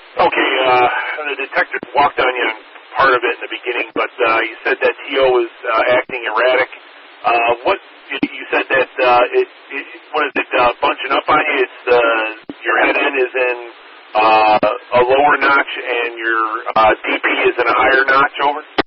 Okay, the detective walked on you on part of it in the beginning, but you said that T.O. was acting erratic. What you said that what is it bunching up on you? It's your head end is in a lower notch and your DP is in a higher notch over.